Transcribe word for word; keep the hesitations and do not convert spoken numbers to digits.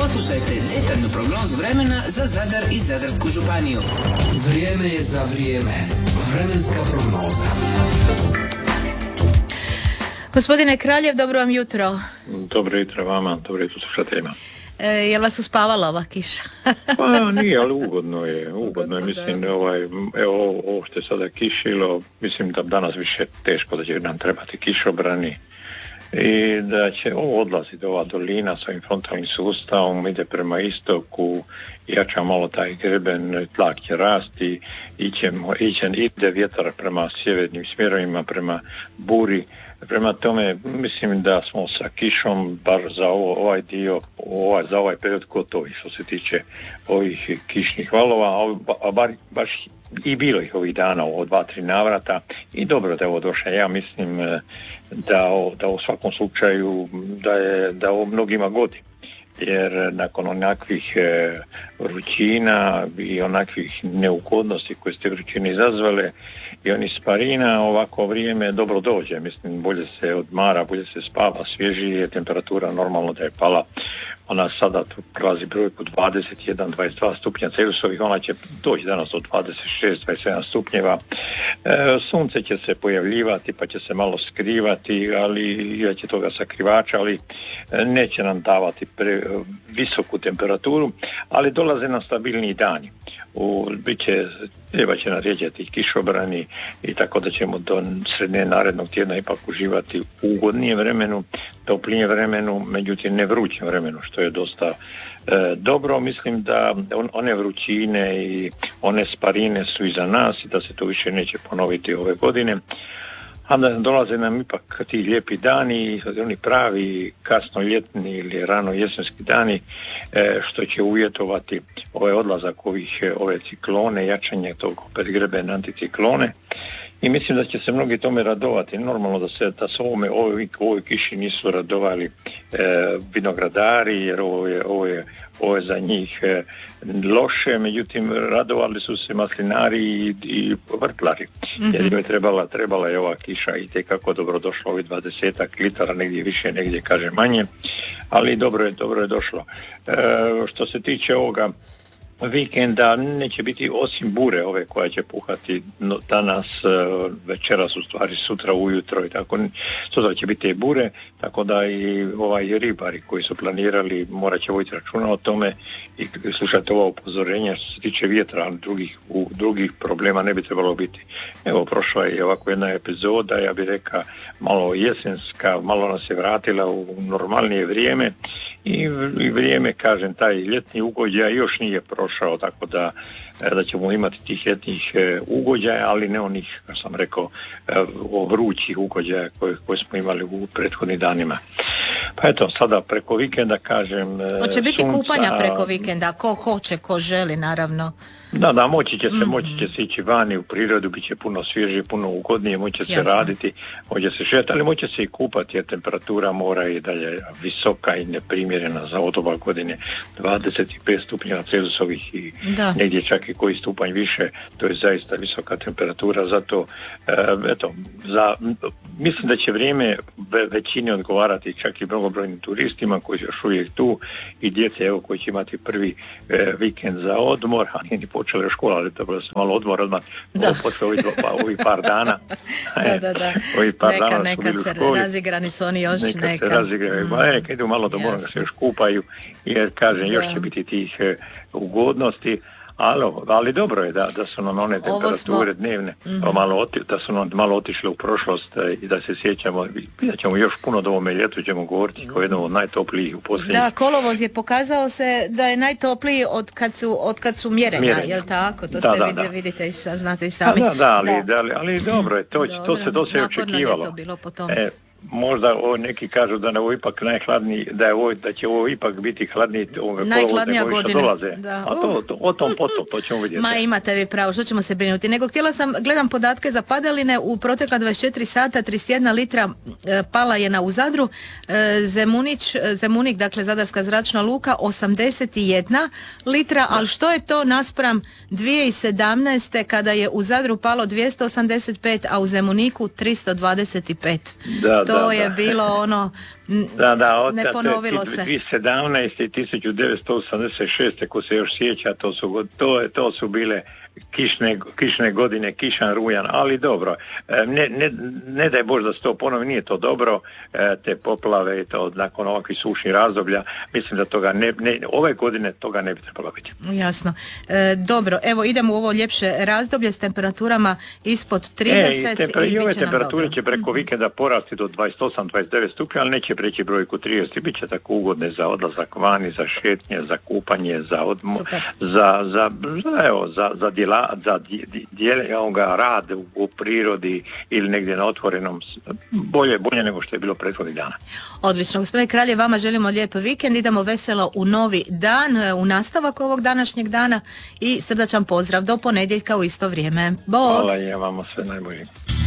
Poslušajte detaljnu prognozu vremena za Zadar i Zadarsku županiju. Vrijeme je za vrijeme. Vremenska prognoza. Gospodine Kraljev, dobro vam jutro. Dobro jutro vama, dobro jutro slušateljima. E, je li vas uspavala ova kiša? Pa nije, ali ugodno je, ugodno je, mislim, ovaj, evo, ovo što je sada kišilo, mislim da danas više teško da će nam trebati kišobrani i da će ovo odlaziti, ova dolina s ovim frontalnim sustavom, ide prema istoku, jača malo taj greben, tlak će rasti, ićemo, iće, ide vjetar prema sjevernim smjerovima, prema buri. Prema tome, mislim da smo sa kišom, bar za ovo, ovaj dio, ovaj, za ovaj period gotovi što se tiče ovih kišnih valova, a bar, baš i bilo ih ovih dana, ovo dva, tri navrata i dobro da je ovo došlo. Ja mislim da, da u svakom slučaju da je da ovo mnogima godi. Jer nakon onakvih e, vrućina i onakvih neugodnosti koje ste vrućine izazvale i oni sparina, ovako vrijeme dobro dođe. Mislim, bolje se odmara, bolje se spava, svježije, temperatura normalno da je pala. Ona sada tu prelazi brojku dvadeset jedan do dvadeset dva stupnja Celzijusovih, ona će doći danas do dvadeset šest do dvadeset sedam stupnjeva. E, sunce će se pojavljivati pa će se malo skrivati, ali ja će toga sakrivača, ali neće nam davati pre, visoku temperaturu, ali dolaze nam stabilniji dani. U, biće, treba će narjeđati kišobrani i tako da ćemo do sredine narednog tjedna ipak uživati u ugodnijem vremenu, toplijem vremenu, međutim ne vrućem vremenu, što je dosta e, dobro. Mislim da on, one vrućine i one sparine su iza nas i da se to više neće ponoviti ove godine. A da dolaze nam ipak ti lijepi dani, oni pravi kasno ljetni ili rano jesenski dani, e, što će uvjetovati ovaj odlazak ovih, ove ciklone, jačanje tog predgrebena anticiklone. I mislim da će se mnogi tome radovati. Normalno da se da se ovome, ovoj, ovoj kiši nisu radovali e, vinogradari, jer ovo je, ovo je, ovo je za njih e, loše, međutim radovali su se maslinari i, i vrtlari. Mm-hmm. Jer je trebala, trebala je ova kiša i tekako dobro došlo, ovi dvadesetak litara, negdje više, negdje kaže manje, ali dobro je, dobro je došlo. E, što se tiče ovoga vikenda, neće biti osim bure ove koja će puhati danas, večeras, u stvari sutra ujutro i tako, sutra će biti i bure, tako da i ovaj ribari koji su planirali morat će voditi računa o tome i slušati ova upozorenja. Što se tiče vjetra, drugih, u drugih problema ne bi trebalo biti. Evo, prošla je ovako jedna epizoda, ja bih rekao malo jesenska, malo nas je vratila u normalnije vrijeme i, i vrijeme, kažem, taj ljetni ugođaj još nije prošao, tako da, da ćemo imati tih ljetnih ugođaja, ali ne onih, kao sam rekao, vrućih ugođaja koje, koje smo imali u prethodnim danima. Pa eto, sada preko vikenda, kažem, hoće biti sunca, kupanja preko vikenda, ko hoće, ko želi, naravno. Da, da, moći će se, mm-hmm. moći će se ići vani u prirodu, bit će puno svježije, puno ugodnije, moći će se raditi, moći se šetati, ali moći će se i kupati jer temperatura mora je dalje visoka i neprimjerena za ovo doba godine, dvadeset pet stupnjeva Celzijusovih i da. Negdje čak i koji stupanj više, to je zaista visoka temperatura, zato e, eto, za, mislim da će vrijeme većini odgovarati čak i mnogobrojnim turistima koji su još uvijek tu i djece, evo, koji će imati prvi e, vikend za odmor, a nije ni počela je škola, ali dobro se malo odmor odmah počeo ovih, ovih par dana. da, da, da. Ovih par neka, dana neka se razigrani su oni još neka. Neka se razigraju, mm. neka idu malo do mora da se još kupaju, jer kažem, još će biti tih e, ugodnosti. Alo, ali dobro je da, da su nam one temperature smo... dnevne mm-hmm. malo oti, da su nam malo otišle u prošlost i da se sjećamo, da ćemo još puno do ovome ljetu ćemo govoriti mm-hmm. kao jednom od najtoplijih u posljednjih. Da, kolovoz je pokazao se da je najtopliji od kad su, od kad su mjerenja, mjerenja. Jel tako? To da, ste da, vidite, da. vidite i sa, znate i sami. Da, da, ali, da. ali, ali dobro je, to, dobro, to se dosta očekivalo. To bilo po tome. E, možda ovo neki kažu da je ovo ipak najhladniji, da je ovo, da će ovo ipak biti hladniji ove najhladnija godina. Dolaze. Da. A to, to, o tom potom, to ćemo vidjeti. Ma imate vi pravo, što ćemo se brinuti. Nego htjela sam, gledam podatke za padaline, u protekla dvadeset četiri sata trideset jedna litra e, pala je na u Zadru, e, Zemunić, Zemunik, dakle Zadarska zračna luka, osamdeset jedna litra, ali što je to naspram dvije tisuće sedamnaeste kada je u Zadru palo dvjesto osamdeset pet, a u Zemuniku tristo dvadeset pet. Da, to da, je da. bilo ono, n- Da, da, od ne te- ponovilo te se. dvije tisuće sedamnaeste i tisuću devetsto osamdeset šeste ko se još sjeća, to su, go- to, je- to su bile kišne, kišne godine, kišan rujan, ali dobro, e, ne, ne, ne daj Bož da se to ponovi, nije to dobro, e, te poplave i to nakon ovakvih sušnih razdoblja, mislim da toga ne, ne, ove godine toga ne bi trebalo biti. Jasno. E, dobro, evo idemo u ovo ljepše razdoblje s temperaturama ispod E, trideset i, temper- i i ove bit će nam temperature dobro. će preko vikenda porasti do dvadeset osam dvadeset devet stupnja, ali neće preći brojku trideset i bit će tako ugodne za odlazak vani, za šetnje, za kupanje, za odmo, Super. za, za, za, evo, za, za, djela, za dje- dje- ovoga rad u, u prirodi ili negdje na otvorenom, s- bolje, bolje nego što je bilo prethodnih dana. Odlično, gospodine Kralje, vama želimo lijep vikend, idemo veselo u novi dan, e, u nastavak ovog današnjeg dana i srdačan pozdrav do ponedjeljka u isto vrijeme. Bog! Hvala i ja vama sve najbolje.